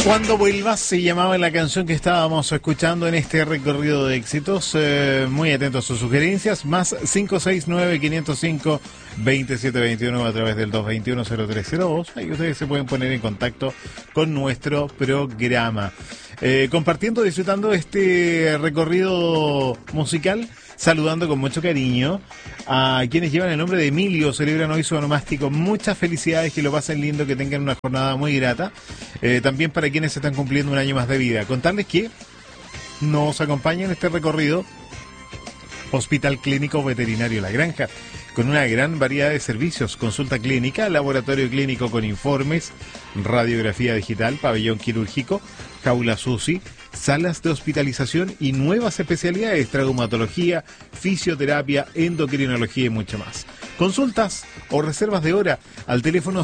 Cuando vuelvas se llamaba la canción que estábamos escuchando en este recorrido de éxitos. Muy atentos a sus sugerencias. Más 569-505-2721 a través del 221-0302. Ahí ustedes se pueden poner en contacto con nuestro programa. Compartiendo, disfrutando este recorrido musical. Saludando con mucho cariño a quienes llevan el nombre de Emilio, celebran hoy su onomástico. Muchas felicidades, que lo pasen lindo, que tengan una jornada muy grata. También para quienes están cumpliendo un año más de vida. Contarles que nos acompaña en este recorrido Hospital Clínico Veterinario La Granja, con una gran variedad de servicios: consulta clínica, laboratorio clínico con informes, radiografía digital, pabellón quirúrgico, jaula SUSI, salas de hospitalización y nuevas especialidades: traumatología, fisioterapia, endocrinología y mucho más. Consultas o reservas de hora al teléfono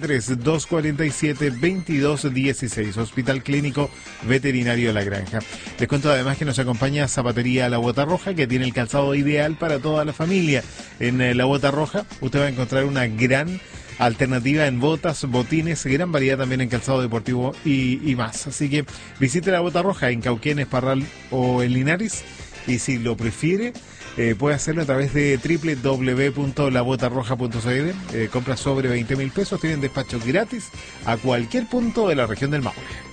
73-247-2216. Hospital Clínico Veterinario La Granja. Les cuento además que nos acompaña Zapatería La Bota Roja, que tiene el calzado ideal para toda la familia. En La Bota Roja usted va a encontrar una gran alternativa en botas, botines, gran variedad también en calzado deportivo y más. Así que visite La Bota Roja en Cauquenes, Parral o en Linares, y si lo prefiere puede hacerlo a través de www.labotarroja.cl. Compras sobre 20.000 pesos, tienen despacho gratis a cualquier punto de la región del Maule.